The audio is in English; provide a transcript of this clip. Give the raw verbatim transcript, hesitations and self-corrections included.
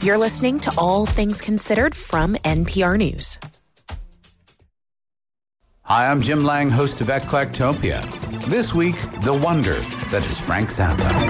You're listening to All Things Considered from N P R News. Hi, I'm Jim Lang, host of Eclectopia. This week, the wonder that is Frank Zappa.